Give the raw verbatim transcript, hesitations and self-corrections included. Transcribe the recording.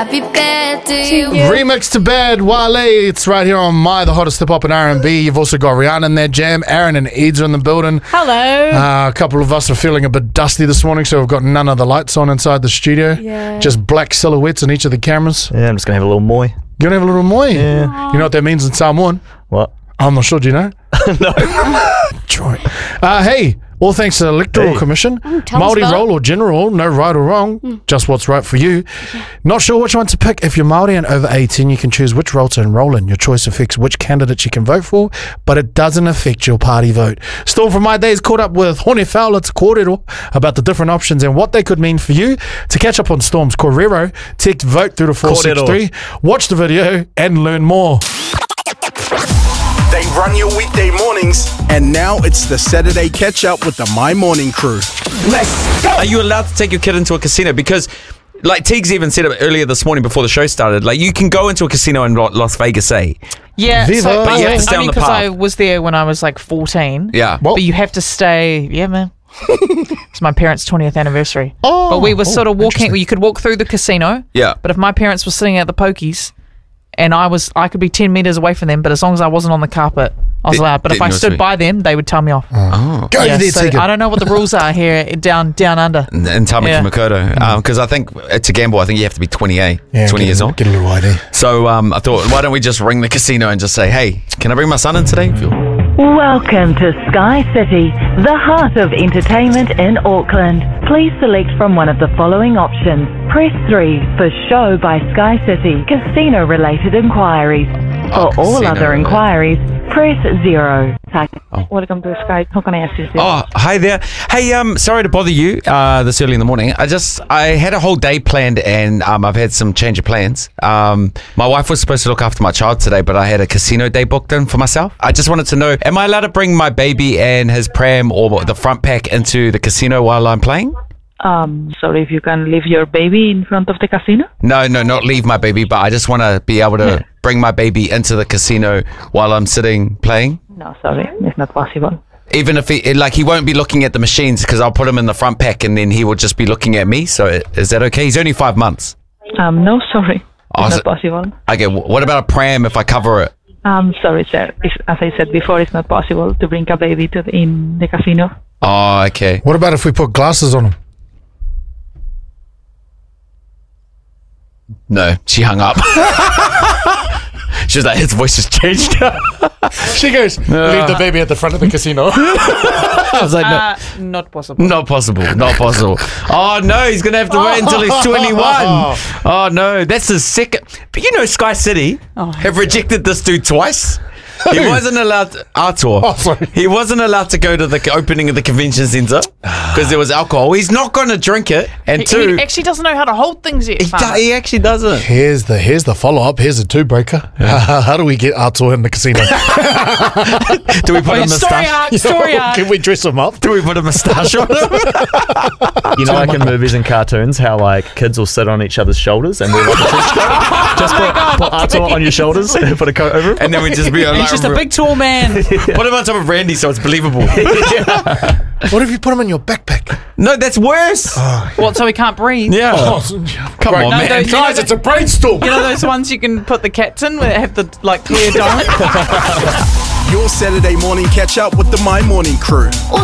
happy bad to you. Remix to Bad, Wale. It's right here on My, the hottest hip-hop and R and B. You've also got Rihanna in there, Jam. Aaron and Eads are in the building. Hello. Uh, a couple of us are feeling a bit dusty this morning, so we've got none of the lights on inside the studio. Yeah. Just black silhouettes on each of the cameras. Yeah, I'm just going to have a little moy. You're going to have a little moy? Yeah. You know what that means in Samoan? What? I'm not sure, do you know? No. Troy. Uh, hey, all thanks to the Electoral Hey. Commission. Mm, tell us Māori about roll or general, no right or wrong, Mm. just what's right for you. Not sure which one to pick. If you're Māori and over eighteen, you can choose which role to enroll in. Your choice affects which candidate you can vote for, but it doesn't affect your party vote. Storm from My Days caught up with Hone Fowler to Kōrero about the different options and what they could mean for you. To catch up on Storm's Kōrero, text vote through to four six three, watch the video and learn more. They run your weekday mornings, and now it's the Saturday catch-up with the My Morning crew. Let's go! Are you allowed to take your kid into a casino? Because, like Teagues even said it earlier this morning before the show started, like you can go into a casino in Lo- Las Vegas, eh? Yeah, Viva. so, But you have to stay only on the because I path. was there when I was like fourteen. Yeah. Well, But you have to stay. Yeah, man. It's my parents' twentieth anniversary. Oh, but we were oh, sort of walking. interesting. You could walk through the casino. Yeah. But if my parents were sitting at the pokies, and I was, I could be ten meters away from them. But as long as I wasn't on the carpet, I was They- allowed. But if they I noticed stood me. by them, they would tell me off. Oh. go Yeah, there, so Tegan. I don't know what the rules are here down down under. In Tamaki Yeah. Makoto. Because I think uh, to gamble, I think you have to be twenty-eight, Yeah, twenty get years a, old. Get a little I D. So um, I thought, why don't we just ring the casino and just say, hey, can I bring my son in today? Welcome to Sky City, the heart of entertainment in Auckland. Please select from one of the following options. Press three for Show by Sky City, casino-related inquiries. Oh, For all other casino-related. inquiries, press zero. Welcome to Sky. How can I assist you? Oh, hi there. Hey, um, sorry to bother you uh, this early in the morning. I just, I had a whole day planned and um, I've had some change of plans. Um, my wife was supposed to look after my child today, but I had a casino day booked in for myself. I just wanted to know, am I allowed to bring my baby and his pram or the front pack into the casino while I'm playing? Um, sorry, if you can leave your baby in front of the casino? No, no, not leave my baby, but I just want to be able to bring my baby into the casino while I'm sitting playing. No, sorry, it's not possible. Even if he, like, he won't be looking at the machines because I'll put him in the front pack and then he will just be looking at me. So is that okay? He's only five months. Um, no, sorry, it's Oh, not so- possible. Okay, wh- what about a pram if I cover it? Um, sorry, sir. It's, as I said before, it's not possible to bring a baby to the, in the casino. Oh, okay. What about if we put glasses on him? No, she hung up. She was like, his voice has changed. She goes, leave the baby at the front of the casino. I was like, no, Uh, not possible. not possible, not possible. Oh no, he's gonna have to wait until he's twenty-one. Oh no, that's his second. But you know, Sky City have rejected this dude twice. He wasn't allowed to, Artur. Oh, sorry. He wasn't allowed to go to the opening of the convention centre because there was alcohol. He's not going to drink it. And He, two, he actually doesn't know how to hold things yet. he, do- Farmer. he actually doesn't. Here's the here's the follow up. Here's a two breaker. How do we get Artur in the casino? Do we put a Wait, story moustache? arc, story arc. Can we dress him up? Do we put a moustache on him? You know, like in movies and cartoons, how like kids will sit on each other's shoulders and wear like a trench coat. Just put, put Artur on your shoulders and put a coat over him. And then we just be like, He's just a big tall man. put him on top of Randy so it's believable. What if you put him in your backpack? No, that's worse. What? So he can't breathe? Yeah. Come on, No, man. those- Guys, it's a brainstorm. You know those ones you can put the cats in where they have the like clear dome? Your Saturday morning catch-up with the My Morning crew.